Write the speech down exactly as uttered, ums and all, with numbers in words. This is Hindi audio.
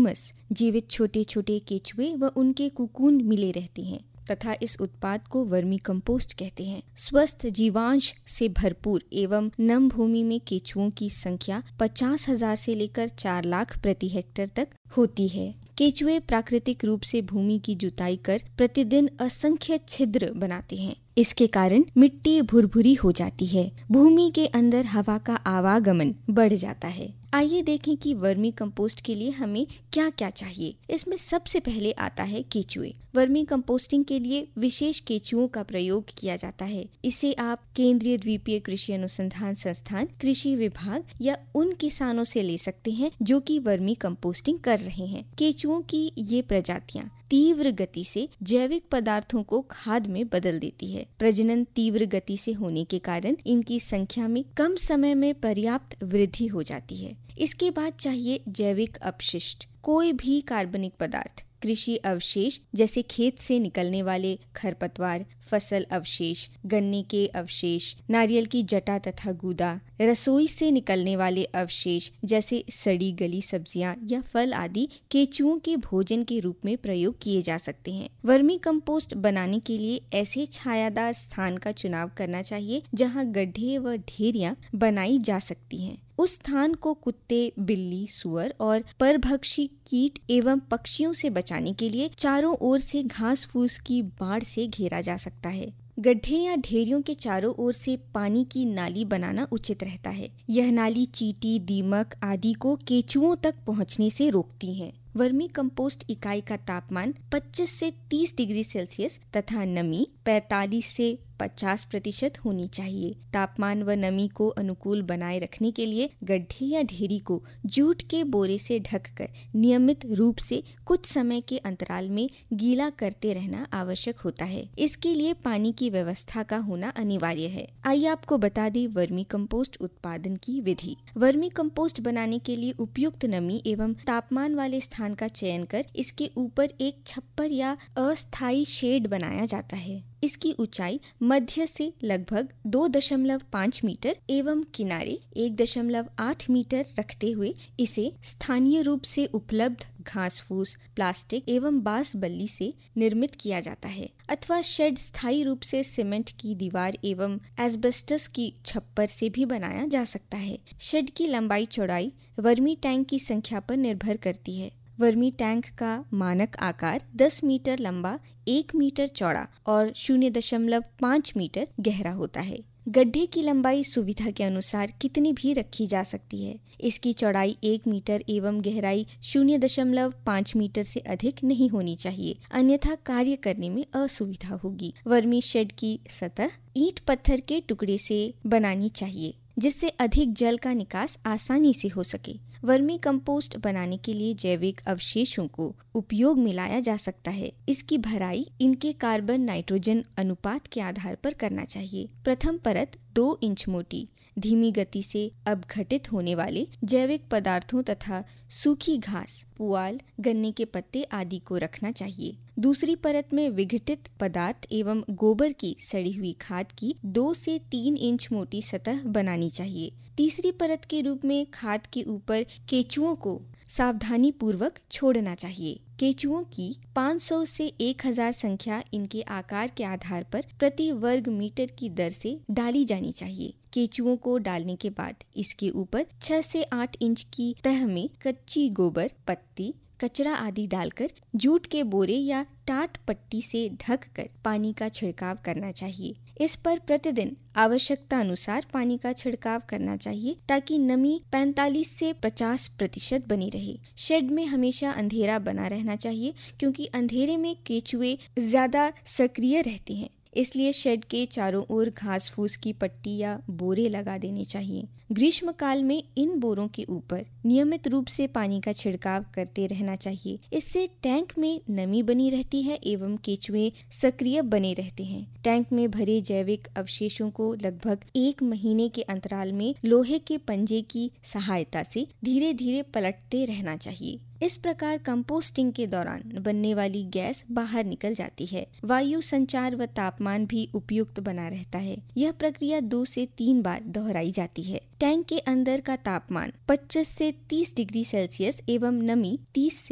ह्यूमस, जीवित छोटे छोटे केचुए व उनके कुकून मिले रहते हैं तथा इस उत्पाद को वर्मी कंपोस्ट कहते हैं। स्वस्थ जीवांश से भरपूर एवं नम भूमि में केचुओं की संख्या पचास हजार से लेकर चार लाख प्रति हेक्टेयर तक होती है। केचुए प्राकृतिक रूप से भूमि की जुताई कर प्रतिदिन असंख्य छिद्र बनाते हैं। इसके कारण मिट्टी भुरभुरी हो जाती है, भूमि के अंदर हवा का आवागमन बढ़ जाता है। आइए देखें कि वर्मी कंपोस्ट के लिए हमें क्या क्या चाहिए। इसमें सबसे पहले आता है केचुए। वर्मी कंपोस्टिंग के लिए विशेष केचुओं का प्रयोग किया जाता है। इसे आप केंद्रीय द्वीपीय कृषि अनुसंधान संस्थान, कृषि विभाग या उन किसानों से ले सकते हैं जो कि वर्मी कंपोस्टिंग कर रहे हैं। केचुओं की ये प्रजातियां तीव्र गति से जैविक पदार्थों को खाद में बदल देती है। प्रजनन तीव्र गति से होने के कारण इनकी संख्या में कम समय में पर्याप्त वृद्धि हो जाती है। इसके बाद चाहिए जैविक अपशिष्ट। कोई भी कार्बनिक पदार्थ, कृषि अवशेष जैसे खेत से निकलने वाले खरपतवार, फसल अवशेष, गन्ने के अवशेष, नारियल की जटा तथा गूदा, रसोई से निकलने वाले अवशेष जैसे सड़ी गली सब्जियां या फल आदि केचुओं के भोजन के रूप में प्रयोग किए जा सकते हैं। वर्मी कंपोस्ट बनाने के लिए ऐसे छायादार स्थान का चुनाव करना चाहिए जहां गड्ढे व ढेरियां बनाई जा सकती हैं। उस स्थान को कुत्ते, बिल्ली, सुअर और परभक्षी कीट एवं पक्षियों से बचाने के लिए चारों ओर से घास फूस की बाढ़ से घेरा जा सकता है। गड्ढे या ढेरियों के चारों ओर से पानी की नाली बनाना उचित रहता है। यह नाली चींटी, दीमक आदि को केचुओं तक पहुंचने से रोकती है। वर्मी कंपोस्ट इकाई का तापमान पच्चीस से तीस डिग्री सेल्सियस तथा नमी पैंतालीस से पचास प्रतिशत होनी चाहिए। तापमान व नमी को अनुकूल बनाए रखने के लिए गड्ढे या ढेरी को जूट के बोरे से ढककर नियमित रूप से कुछ समय के अंतराल में गीला करते रहना आवश्यक होता है। इसके लिए पानी की व्यवस्था का होना अनिवार्य है। आइए आपको बता दें वर्मी कंपोस्ट उत्पादन की विधि। वर्मी कंपोस्ट बनाने के लिए उपयुक्त नमी एवं तापमान वाले स्थान का चयन कर इसके ऊपर एक छप्पर या अस्थायी शेड बनाया जाता है। इसकी ऊंचाई मध्य से लगभग दो दशमलव पाँच मीटर एवं किनारे एक दशमलव आठ मीटर रखते हुए इसे स्थानीय रूप से उपलब्ध घास फूस, प्लास्टिक एवं बांस बल्ली से निर्मित किया जाता है अथवा शेड स्थायी रूप से सीमेंट की दीवार एवं एस्बेस्टस की छप्पर से भी बनाया जा सकता है। शेड की लंबाई चौड़ाई वर्मी टैंक की संख्या पर निर्भर करती है। वर्मी टैंक का मानक आकार दस मीटर लंबा, एक मीटर चौड़ा और शून्य दशमलव पाँच मीटर गहरा होता है। गड्ढे की लंबाई सुविधा के अनुसार कितनी भी रखी जा सकती है। इसकी चौड़ाई एक मीटर एवं गहराई शून्य दशमलव पाँच मीटर से अधिक नहीं होनी चाहिए, अन्यथा कार्य करने में असुविधा होगी। वर्मी शेड की सतह ईंट पत्थर के टुकड़े से बनानी चाहिए जिससे अधिक जल का निकास आसानी से हो सके। वर्मी कंपोस्ट बनाने के लिए जैविक अवशेषों को उपयोग में लाया जा सकता है। इसकी भराई इनके कार्बन नाइट्रोजन अनुपात के आधार पर करना चाहिए। प्रथम परत दो इंच मोटी, धीमी गति से अपघटित होने वाले जैविक पदार्थों तथा सूखी घास, पुआल, गन्ने के पत्ते आदि को रखना चाहिए। दूसरी परत में विघटित पदार्थ एवं गोबर की सड़ी हुई खाद की दो से तीन इंच मोटी सतह बनानी चाहिए। तीसरी परत के रूप में खाद के ऊपर केचुओं को सावधानी पूर्वक छोड़ना चाहिए। केचुओं की पाँच सौ से एक हज़ार संख्या इनके आकार के आधार पर प्रति वर्ग मीटर की दर से डाली जानी चाहिए। केचुओं को डालने के बाद इसके ऊपर छह से आठ इंच की तह में कच्ची गोबर, पत्ती, कचरा आदि डालकर जूट के बोरे या टाट पट्टी से ढककर पानी का छिड़काव करना चाहिए। इस पर प्रतिदिन आवश्यकता अनुसार पानी का छिड़काव करना चाहिए ताकि नमी पैंतालीस से पचास प्रतिशत बनी रहे। शेड में हमेशा अंधेरा बना रहना चाहिए क्योंकि अंधेरे में केचुए ज्यादा सक्रिय रहते हैं। इसलिए शेड के चारों ओर घास फूस की पट्टी या बोरे लगा देने चाहिए। ग्रीष्म काल में इन बोरों के ऊपर नियमित रूप से पानी का छिड़काव करते रहना चाहिए। इससे टैंक में नमी बनी रहती है एवं केचुए सक्रिय बने रहते हैं। टैंक में भरे जैविक अवशेषों को लगभग एक महीने के अंतराल में लोहे के पंजे की सहायता से धीरे धीरे पलटते रहना चाहिए। इस प्रकार कंपोस्टिंग के दौरान बनने वाली गैस बाहर निकल जाती है। वायु संचार व तापमान भी उपयुक्त बना रहता है। यह प्रक्रिया दो से तीन बार दोहराई जाती है। टैंक के अंदर का तापमान पच्चीस से तीस डिग्री सेल्सियस एवं नमी तीस से